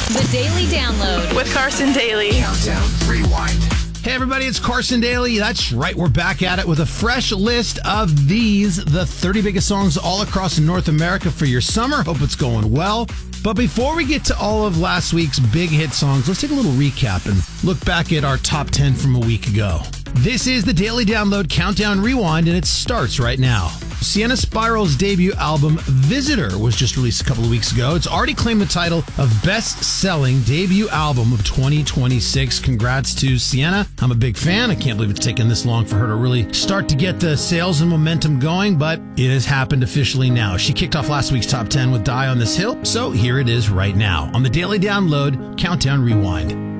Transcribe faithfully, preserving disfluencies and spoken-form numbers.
The Daily Download with Carson Daly. Countdown Rewind. Hey everybody, it's Carson Daly. That's right, we're back at it with a fresh list of these, the thirty biggest songs all across North America for your summer. Hope it's going well. But before we get to all of last week's big hit songs, let's take a little recap and look back at our top ten from a week ago. This is the Daily Download Countdown Rewind, and it starts right now. Sienna Spiral's debut album, Visitor, was just released a couple of weeks ago. It's already claimed the title of best-selling debut album of twenty twenty-six. Congrats to Sienna. I'm a big fan. I can't believe it's taken this long for her to really start to get the sales and momentum going, but it has happened officially now. She kicked off last week's top ten with Die on This Hill, so here it is right now on the Daily Download Countdown Rewind.